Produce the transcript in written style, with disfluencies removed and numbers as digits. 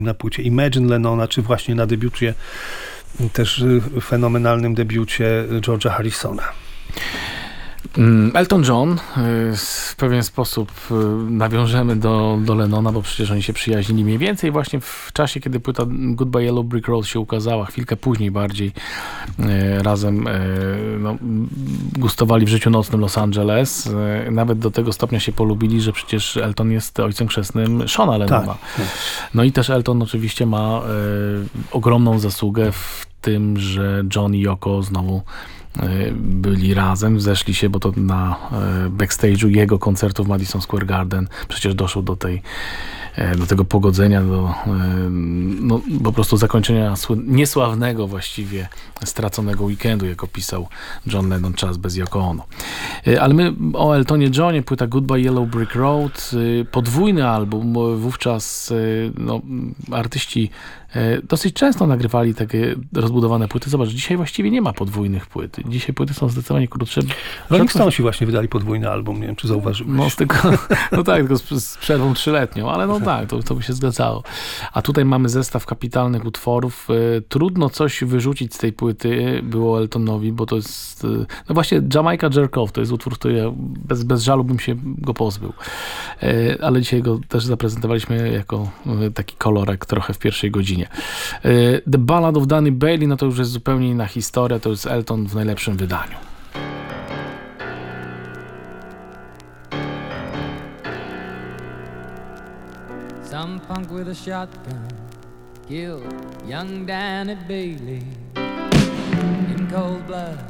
na płycie Imagine Lennona, czy właśnie na debiucie, też fenomenalnym debiucie George'a Harrisona. Elton John, w pewien sposób nawiążemy do Lennona, bo przecież oni się przyjaźnili mniej więcej właśnie w czasie, kiedy płyta Goodbye Yellow Brick Road się ukazała, chwilkę później bardziej razem gustowali w życiu nocnym Los Angeles. Nawet do tego stopnia się polubili, że przecież Elton jest ojcem chrzestnym Shona Lennona. Tak. No i też Elton oczywiście ma ogromną zasługę w tym, że John i Yoko znowu byli razem, zeszli się, bo to na backstage'u jego koncertu w Madison Square Garden przecież doszło do tego pogodzenia, po prostu zakończenia niesławnego właściwie straconego weekendu, jak opisał John Lennon Czas bez Yoko Ono. Ale my o Eltonie Johnie, płyta Goodbye Yellow Brick Road, podwójny album, wówczas artyści dosyć często nagrywali takie rozbudowane płyty. Zobacz, dzisiaj właściwie nie ma podwójnych płyt. Dzisiaj płyty są zdecydowanie krótsze. Rolling Stonesi właśnie wydali podwójny album, nie wiem, czy zauważyłeś. Tylko z przerwą 3-letnią, ale tak, to by się zgadzało. A tutaj mamy zestaw kapitalnych utworów. Trudno coś wyrzucić z tej płyty było Eltonowi, bo to jest właśnie Jamaica Jerk Off, to jest utwór, który ja bez żalu bym się go pozbył. Ale dzisiaj go też zaprezentowaliśmy jako taki kolorek trochę w pierwszej godzinie. The Ballad of Danny Bailey, no to już jest zupełnie inna historia, to jest Elton w najlepszym wydaniu. Some punk with a shotgun killed young Danny Bailey in cold blood